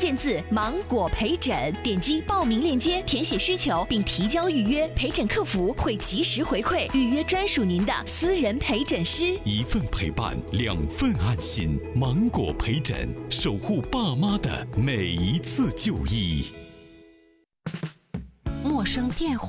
键字芒果陪诊，点击报名链接，填写需求并提交预约，陪诊客服会及时回馈，预约专属您的私人陪诊师。 一份陪伴，2份安心。芒果陪诊，守护爸妈的每一次就医。 陌生电话。